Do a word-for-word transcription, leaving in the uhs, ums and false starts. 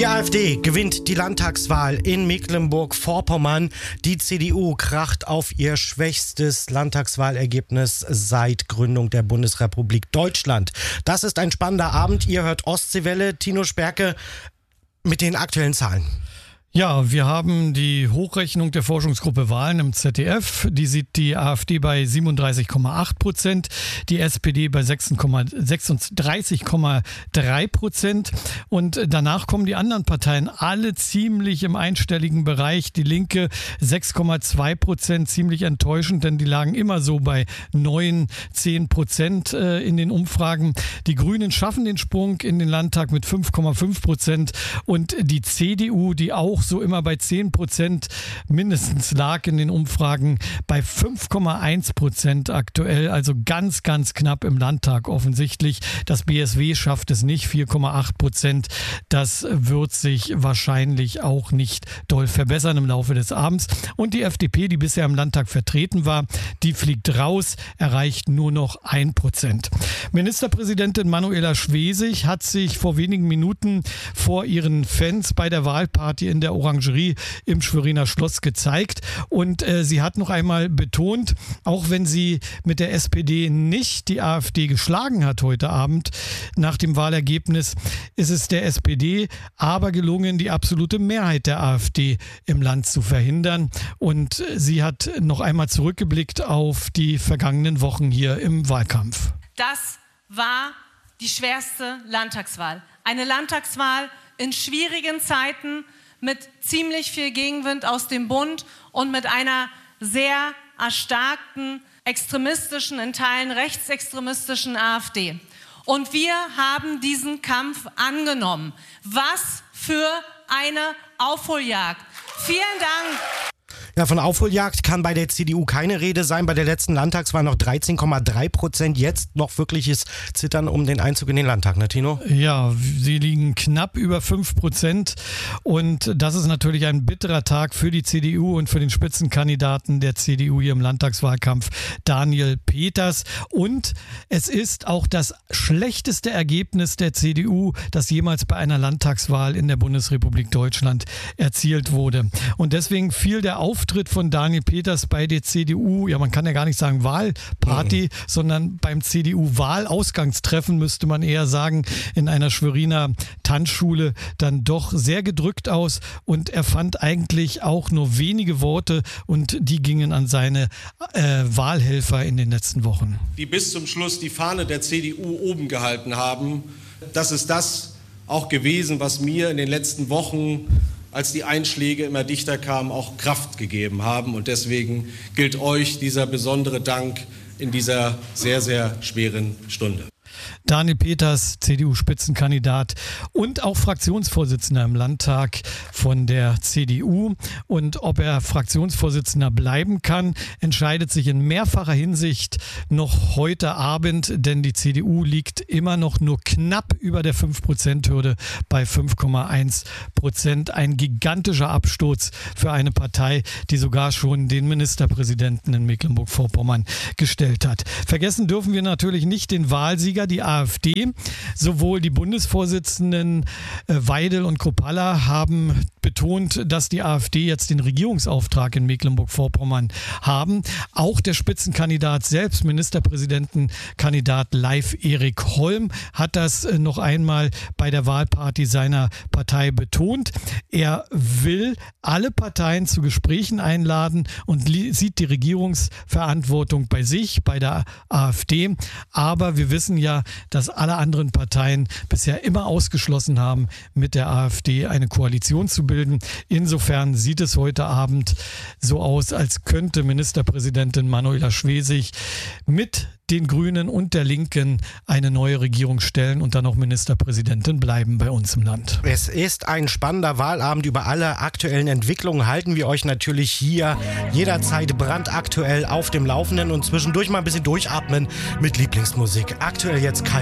Die AfD gewinnt die Landtagswahl in Mecklenburg-Vorpommern. Die C D U kracht auf ihr schwächstes Landtagswahlergebnis seit Gründung der Bundesrepublik Deutschland. Das ist ein spannender Abend. Ihr hört Ostseewelle. Tino Sperke mit den aktuellen Zahlen. Ja, wir haben die Hochrechnung der Forschungsgruppe Wahlen im Z D F. Die sieht die AfD bei siebenunddreißig Komma acht Prozent, die S P D bei sechsunddreißig Komma drei Prozent. Und danach kommen die anderen Parteien alle ziemlich im einstelligen Bereich. Die Linke sechs Komma zwei Prozent, ziemlich enttäuschend, denn die lagen immer so bei neun, zehn Prozent in den Umfragen. Die Grünen schaffen den Sprung in den Landtag mit fünf Komma fünf Prozent und die C D U, die auch so immer bei zehn Prozent mindestens lag in den Umfragen, bei fünf Komma eins Prozent aktuell, also ganz, ganz knapp im Landtag offensichtlich. Das B S W schafft es nicht, vier Komma acht Prozent. Das wird sich wahrscheinlich auch nicht doll verbessern im Laufe des Abends. Und die F D P, die bisher im Landtag vertreten war, die fliegt raus, erreicht nur noch ein Prozent. Ministerpräsidentin Manuela Schwesig hat sich vor wenigen Minuten vor ihren Fans bei der Wahlparty in der Orangerie im Schweriner Schloss gezeigt und äh, sie hat noch einmal betont, auch wenn sie mit der S P D nicht die AfD geschlagen hat heute Abend nach dem Wahlergebnis, ist es der S P D aber gelungen, die absolute Mehrheit der AfD im Land zu verhindern, und sie hat noch einmal zurückgeblickt auf die vergangenen Wochen hier im Wahlkampf. Das war die schwerste Landtagswahl. Eine Landtagswahl in schwierigen Zeiten, mit ziemlich viel Gegenwind aus dem Bund und mit einer sehr erstarkten, extremistischen, in Teilen rechtsextremistischen AfD. Und wir haben diesen Kampf angenommen. Was für eine Aufholjagd. Vielen Dank. Ja, von Aufholjagd kann bei der C D U keine Rede sein. Bei der letzten Landtagswahl noch dreizehn Komma drei Prozent. Jetzt noch wirkliches Zittern um den Einzug in den Landtag, ne Tino? Ja, sie liegen knapp über fünf Prozent. Und das ist natürlich ein bitterer Tag für die C D U und für den Spitzenkandidaten der C D U hier im Landtagswahlkampf, Daniel Peters. Und es ist auch das schlechteste Ergebnis der C D U, das jemals bei einer Landtagswahl in der Bundesrepublik Deutschland erzielt wurde. Und deswegen fiel der Auftritt von Daniel Peters bei der C D U, ja, man kann ja gar nicht sagen Wahlparty, mhm. sondern beim C D U-Wahlausgangstreffen müsste man eher sagen, in einer Schweriner Tanzschule, dann doch sehr gedrückt aus, und er fand eigentlich auch nur wenige Worte, und die gingen an seine äh, Wahlhelfer in den letzten Wochen. Die bis zum Schluss die Fahne der C D U oben gehalten haben. Das ist das auch gewesen, was mir in den letzten Wochen, als die Einschläge immer dichter kamen, auch Kraft gegeben haben. Und deswegen gilt euch dieser besondere Dank in dieser sehr, sehr schweren Stunde. Daniel Peters, C D U-Spitzenkandidat und auch Fraktionsvorsitzender im Landtag von der C D U. Und ob er Fraktionsvorsitzender bleiben kann, entscheidet sich in mehrfacher Hinsicht noch heute Abend, denn die C D U liegt immer noch nur knapp über der fünf Prozent Hürde bei fünf Komma eins Prozent. Ein gigantischer Absturz für eine Partei, die sogar schon den Ministerpräsidenten in Mecklenburg-Vorpommern gestellt hat. Vergessen dürfen wir natürlich nicht den Wahlsieger, die AfD. Sowohl die Bundesvorsitzenden äh, Weidel und Kropalla haben betont, dass die AfD jetzt den Regierungsauftrag in Mecklenburg-Vorpommern haben. Auch der Spitzenkandidat selbst, Ministerpräsidentenkandidat Leif Erik Holm, hat das äh, noch einmal bei der Wahlparty seiner Partei betont. Er will alle Parteien zu Gesprächen einladen und li- sieht die Regierungsverantwortung bei sich, bei der AfD. Aber wir wissen ja, dass alle anderen Parteien bisher immer ausgeschlossen haben, mit der AfD eine Koalition zu bilden. Insofern sieht es heute Abend so aus, als könnte Ministerpräsidentin Manuela Schwesig mit den Grünen und der Linken eine neue Regierung stellen und dann auch Ministerpräsidentin bleiben bei uns im Land. Es ist ein spannender Wahlabend. Über alle aktuellen Entwicklungen halten wir euch natürlich hier jederzeit brandaktuell auf dem Laufenden und zwischendurch mal ein bisschen durchatmen mit Lieblingsmusik. Aktuell jetzt Kai